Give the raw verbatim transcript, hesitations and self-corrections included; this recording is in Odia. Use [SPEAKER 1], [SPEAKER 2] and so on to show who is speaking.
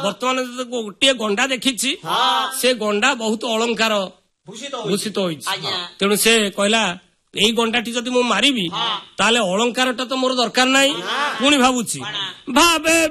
[SPEAKER 1] ବର୍ତ୍ତମାନ ଗୋଟିଏ ଗଣ୍ଡା ଦେଖିଛି ସେ ଗଣ୍ଡା ବହୁତ ଅଳଙ୍କାର ଭୂଷିତ ହୋଇଛି ତେଣୁ ସେ କହିଲା ଏଇ ଗଣ୍ଡାଟି ଯଦି ମୁଁ ମାରିବି ତାହେଲେ ଅଳଙ୍କାରଟା ତ ମୋର ଦରକାର ନାହିଁ ପୁଣି ଭାବୁଛି ଭାବେ